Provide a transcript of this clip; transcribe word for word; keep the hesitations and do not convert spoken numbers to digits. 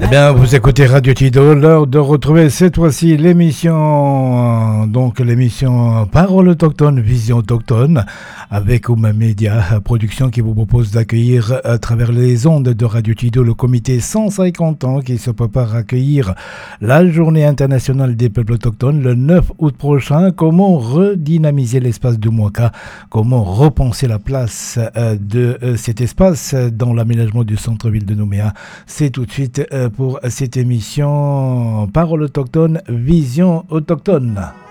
Eh bien, vous écoutez Radio Tido, l'heure de retrouver cette fois-ci l'émission, donc l'émission Parole autochtone, Vision autochtone, avec Ouma Media Production qui vous propose d'accueillir à travers les ondes de Radio Tido le comité cent cinquante ans qui se prépare à accueillir la journée internationale des peuples autochtones le neuf août prochain. Comment redynamiser l'espace de Mwaka, comment repenser la place de cet espace dans l'aménagement du centre-ville de Nouméa. C'est tout de suite pour cette émission Parole autochtone, Vision autochtone.